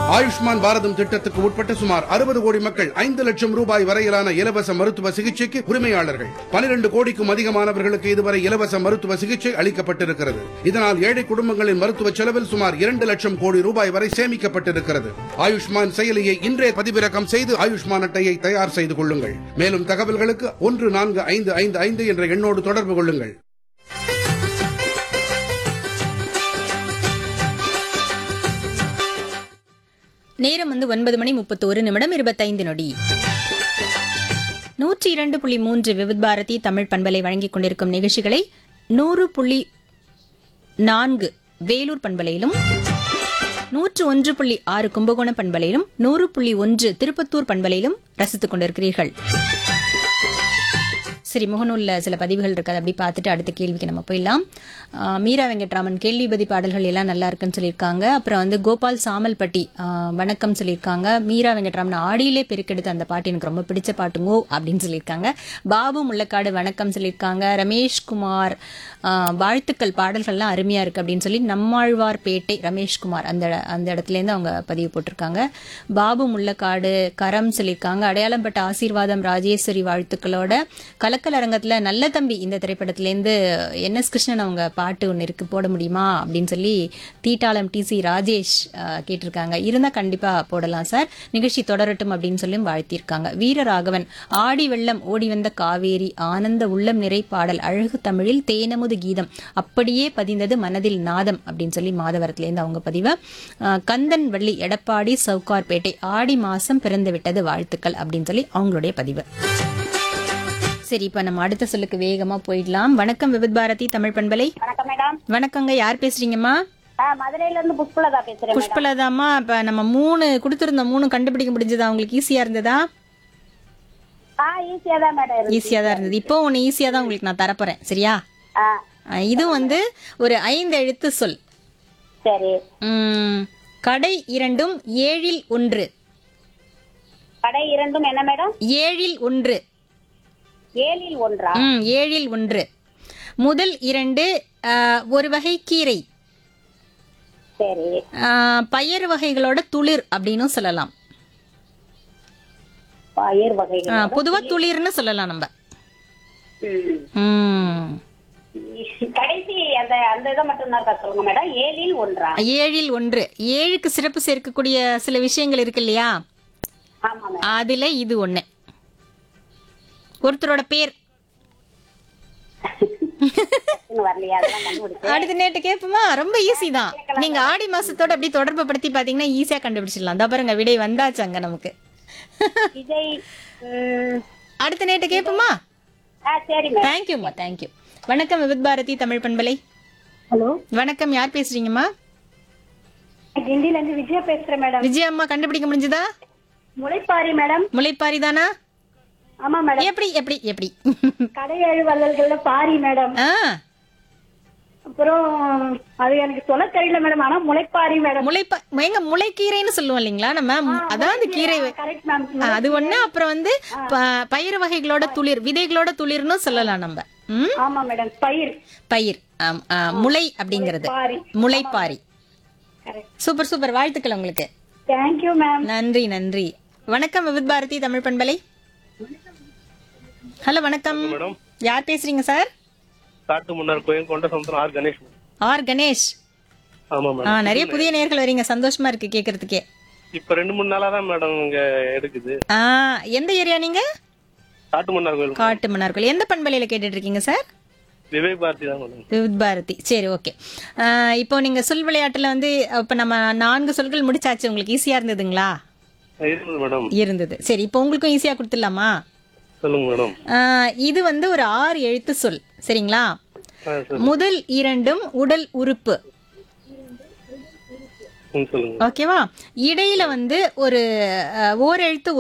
ஆயுஷ்மான் பாரதம் திட்டத்துக்கு உட்பட்ட சுமார் 60 கோடி மக்கள் 5 லட்சம் ரூபாய் வரையிலான இலவச மருத்துவ சிகிச்சைக்கு உரிமையாளர்கள். 12 கோடிக்கும் அதிகமானவர்களுக்கு இதுவரை இலவச மருத்துவ சிகிச்சை அளிக்கப்பட்டிருக்கிறது. இதனால் ஏழை குடும்பங்களின் மருத்துவ செலவில் சுமார் 2 லட்சம் கோடி ரூபாய் வரை சேமிக்கப்பட்டிருக்கிறது. ஆயுஷ்மான் செயலியை இன்றே பதிவிறக்கம் செய்து ஆயுஷ்மான் அட்டையை தயார் செய்து கொள்ளுங்கள். மேலும் தகவல்களுக்கு 14555 என்ற எண்ணோடு தொடர்பு கொள்ளுங்கள். நேரம் 9:31 102.3 விவித் பாரதி தமிழ் பண்பலை வழங்கிக் கொண்டிருக்கும் நிகழ்ச்சிகளை 100.4 வேலூர் பண்பலையிலும் 101.6 கும்பகோணம் பண்பலையிலும் 100.1 திருப்பத்தூர் பண்பலையிலும் ரசித்துக் கொண்டிருக்கிறீர்கள். சரி, முகநூல்ல சில பதிவுகள் இருக்கு, அப்படி பார்த்துட்டு அடுத்த கேள்விக்கு நம்ம போயிடலாம். மீரா வெங்கட்ராமன் கேள்வி பதில் பாடல்கள் எல்லாம் நல்லா இருக்குன்னு சொல்லியிருக்காங்க. அப்புறம் கோபால் சாமல்பட்டி வணக்கம் சொல்லியிருக்காங்க. மீரா வெங்கட்ராமன் ஆடியிலே பெருக்கெடுத்து அந்த பாட்டு எனக்கு ரொம்ப பிடிச்ச பாட்டுங்கோ அப்படின்னு சொல்லியிருக்காங்க. பாபு முள்ளக்காடு வணக்கம் சொல்லியிருக்காங்க. ரமேஷ்குமார் வாழ்த்துக்கள், பாடல்கள்லாம் அருமையா இருக்கு அப்படின்னு சொல்லி நம்மாழ்வார்பேட்டை ரமேஷ்குமார் அந்த இடத்துல இருந்து அவங்க பதிவு போட்டிருக்காங்க. பாபு முள்ளக்காடு கரம் சொல்லியிருக்காங்க. அடையாளம்பட்ட ஆசீர்வாதம் ராஜேஸ்வரி வாழ்த்துக்களோட கலக்கல் அரங்கத்துல நல்ல தம்பி இந்த திரைப்படத்திலேருந்து NS கிருஷ்ணன் அவங்க பாட்டு ஒன்று இருக்கு, போட முடியுமா அப்படின்னு சொல்லி தீட்டாளம் TC ராஜேஷ் கேட்டிருக்காங்க. இருந்தா கண்டிப்பா போடலாம் சார், நிகழ்ச்சி தொடரட்டும் அப்படின்னு சொல்லி வாழ்த்திருக்காங்க. வீரராகவன் ஆடி வெள்ளம் ஓடி வந்த காவேரி ஆனந்த உள்ளம் நிறை பாடல் அழகு தமிழில் தேனமுது கீதம் அப்படியே பதிந்தது மனதில் நாதம் அப்படின்னு சொல்லி மாதவரத்திலேருந்து அவங்க பதிவு. கந்தன் வள்ளி எடப்பாடி சவுகார்பேட்டை ஆடி மாசம் பிறந்து விட்டது வாழ்த்துக்கள் அப்படின்னு சொல்லி அவங்களுடைய பதிவு. சரி, இப்ப நம்ம அடுத்த சொல்லுக்கு வேகமா போயிடலாம். வணக்கம் விவித் பாரதி தமிழ் பண்பலை. வணக்கம் மேடம். வணக்கங்க, யார் பேசுறீங்கம்மா? மதுரையில இருந்து புஷ்பலதா பேசுறேன். புஷ்பலதாமா, இப்ப நம்ம 3 கொடுத்திருந்த 3 கண்டுபிடிக்க முடிஞ்சதா? உங்களுக்கு ஈஸியா இருந்ததா? ஈஸியா தான் மேடம். ஈஸியா தான் இருந்தது. இப்போ ஒன்னு ஈஸியா தான் உங்களுக்கு நான் தரப்போறேன், சரியா? இது ஒரு 5 எழுத்து சொல். சரி. கடை இரண்டும் 7ல் 1. கடை இரண்டும் என்ன மேடம்? 7ல் 1. 7ல் 1. 7ல் 1. முதல் 2 ஒரு வகை கீரை. சரி. பயிர் வகைகளோட துளிர் அப்படின்னு சொல்லலாம். பயிர் வகைகள் பொதுவா துளிர்னு சொல்லலாம் நம்ம. கடைசி அந்த இதை மட்டும் தான் சொல்லுங்க மேடம். 7ல் 1. 7ல் 1. 7க்கு சிறப்பு சேர்க்கக்கூடிய சில விஷயங்கள் இருக்கு இல்லையா? அதுல இது ஒண்ணு. ஒருத்தரோட பேர். அடுத்த நேட்டு கேட்போமா? ரொம்ப ஈஸி தான். நீங்க ஆடி மாசத்தோட அப்படி தொடர்பு படுத்தி பாத்தீங்கன்னா ஈஸியா கண்டுபிடிச்சிடலாம். தான் பாருங்க, விடை வந்தாச்சு அங்க நமக்கு. அடுத்த நேட்டு கேட்போமா? தேங்க்யூமா, தேங்க்யூ. வணக்கம் விவித் பாரதி தமிழ் பண்பலை. ஹலோ, வணக்கம், யார் பேசுறீங்கம்மா? கிண்டில இருந்து விஜயா பேசுறேன் மேடம். விஜயா அம்மா, கண்டுபிடிக்க முடிஞ்சதா? முளைப்பாரி மேடம். முளைப்பாரி தானா? ஆமா மேடம். எப்படி எப்படி எப்படி? கடை 7 வள்ளல்கள்ல பாரி மேடம். அப்புறம் அது எனக்கு சொல்ல தெரியல மேடம். ஆனா முளைப்பாரி மேடம். முளைக்கீரைன்னு சொல்லுவோம் இல்லைங்களா நம்ம? அதாவது கீரை அது ஒண்ணு. அப்புறம் பயிர் வகைகளோட துளிர், விதைகளோட துளிர்னு சொல்லலாம் நம்ம. ஆமா மேடம். பயிர் முளை அப்படிங்கிறது முளைப்பாரி. சூப்பர் சூப்பர், வாழ்த்துக்கள் உங்களுக்கு. Thank you ma'am. நன்றி நன்றி. வணக்கம் விவித் பாரதி தமிழ் பண்பலை. ஹலோ, வணக்கம். யார் பேசுறீங்க சார்? காட்டு முன்னார் கோயில் கொண்ட சமுத்திரம் ஆர் கணேஷ். ஆர் கணேஷ். ஆமா மேடம். நிறைய புதிய நேயர்கள் வரீங்க, சந்தோஷமா இருக்கு கேக்குறதுக்கே. இப்ப 2-3 நாளா தான் மேடம் இங்க எடுக்குது. எந்த ஏரியா நீங்க? காட்டு முன்னார் கோயில். காட்டு முன்னார் கோயில். எந்த பண்பலையில கேட்டுட்டு இருக்கீங்க சார்? விவேக் பாரதி தான் மேடம். விவித் பாரதி. சரி, ஓகே. இப்போ நீங்க சொல் விளையாட்டுல இப்ப நம்ம 4 சொல்கள் முடிச்சாச்சு. உங்களுக்கு ஈஸியா இருந்ததுங்களா? இருந்தது மேடம். இருந்தது. சரி, இப்போ உங்களுக்கும் ஈஸியா கொடுத்துடலாமா? சொல்லுங்க மேடம். இது ஒரு 6 எழுத்து சொல், சரிங்களா? முதல் 2ம் உடல் உறுப்பு. ஓகேவா? இடையில ஒரு ஓர் எழுத்து